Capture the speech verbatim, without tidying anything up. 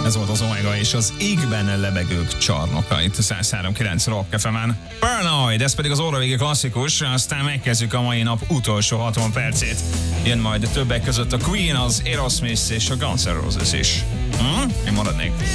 Ez volt az Omega és az égben lebegők csarnoka itt a száz három kilenc Rock ef emen. Paranoid, ez pedig az óravégi klasszikus, aztán megkezdjük a mai nap utolsó hatvan percét. Jön majd többek között a Queen, az Aerosmith és a Guns N' Roses is. Hm? Én maradnék.